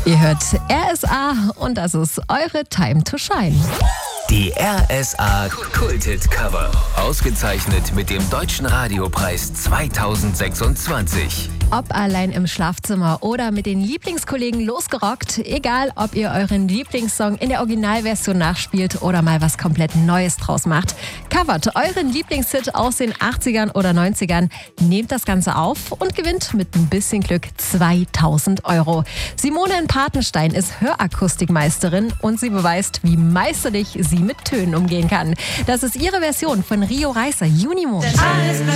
Ihr hört RSA und das ist eure Time to Shine. Die RSA Kulthit Cover. Ausgezeichnet mit dem Deutschen Radiopreis 2026. Ob allein im Schlafzimmer oder mit den Lieblingskollegen losgerockt, egal ob ihr euren Lieblingssong in der Originalversion nachspielt oder mal was komplett Neues draus macht. Covert euren Lieblingshit aus den 80ern oder 90ern, nehmt das Ganze auf und gewinnt mit ein bisschen Glück 2000 €. Simone in Patenstein ist Hörakustikmeisterin und sie beweist, wie meisterlich sie mit Tönen umgehen kann. Das ist ihre Version von Rio Reiser, Junimond.